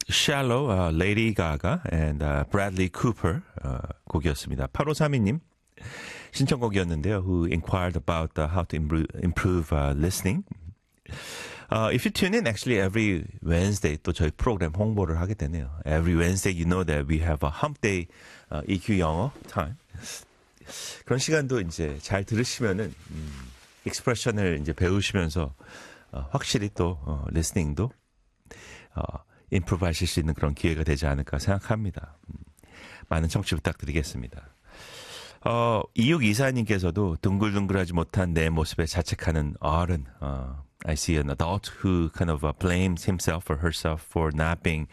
Shallow, Lady Gaga and Bradley Cooper 곡이었습니다. 8532님 신청곡이었는데요. Who inquired about how to improve listening. If you tune in, actually every Wednesday 또 저희 프로그램 홍보를 하게 되네요. Every Wednesday you know that we have a hump day EQ 영어 time. 그런 시간도 이제 잘 들으시면은 익스프레션을 이제 배우시면서 확실히 또 리스닝도 임프루브 하실 수 있는 그런 기회가 되지 않을까 생각합니다. 많은 청취 부탁드리겠습니다. 2624님께서도 둥글둥글하지 못한 내 모습에 자책하는 어른. I see an adult who kind of blames himself or herself for not being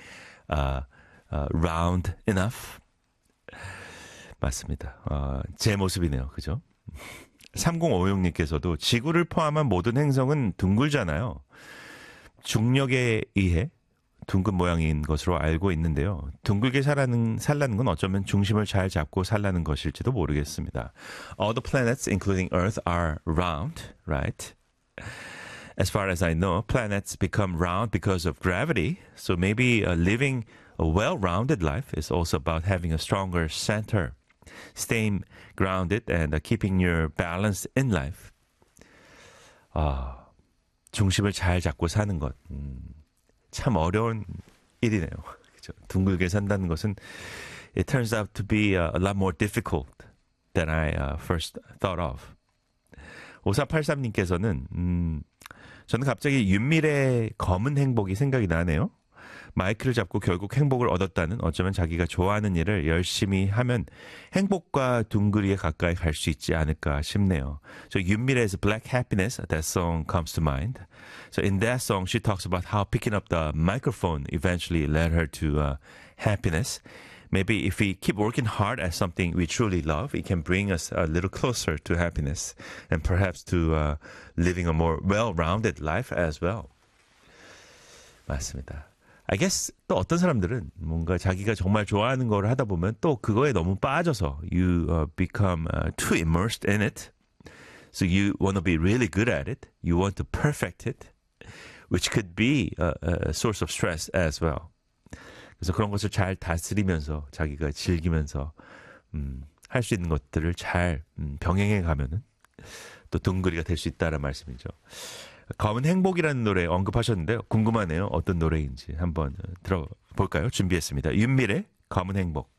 round enough. 맞습니다. 제 모습이네요. 그죠? 3056님께서도 지구를 포함한 모든 행성은 둥글잖아요. 중력에 의해 둥근 모양인 것으로 알고 있는데요. 둥글게 살라는 건 어쩌면 중심을 잘 잡고 살라는 것일지도 모르겠습니다. All the planets, including Earth, are round, right? As far as I know, planets become round because of gravity. So maybe living a well-rounded life is also about having a stronger center, staying grounded and keeping your balance in life. 중심을 잘 잡고 사는 것. 참 어려운 일이네요. 그렇죠? 둥글게 산다는 것은 it turns out to be a lot more difficult than I first thought of. 5483님께서는 저는 갑자기 윤미래의 검은 행복이 생각이 나네요. 마이크를 잡고 결국 행복을 얻었다는 어쩌면 자기가 좋아하는 일을 열심히 하면 행복과 둥글이에 가까이 갈 수 있지 않을까 싶네요. So 윤미래's Black Happiness, that song comes to mind. So in that song, she talks about how picking up the microphone eventually led her to happiness. Maybe if we keep working hard at something we truly love, it can bring us a little closer to happiness and perhaps to living a more well-rounded life as well. 맞습니다. I guess 또 어떤 사람들은 뭔가 자기가 정말 좋아하는 걸 하다 보면 또 그거에 너무 빠져서 you become too immersed in it. So you want to be really good at it. You want to perfect it, which could be a source of stress as well. 그래서 그런 것을 잘 다스리면서 자기가 즐기면서 할 수 있는 것들을 잘 병행해 가면은 또 둥글이가 될 수 있다는 말씀이죠. 검은 행복이라는 노래 언급하셨는데요. 궁금하네요. 어떤 노래인지 한번 들어볼까요? 준비했습니다. 윤미래 검은 행복.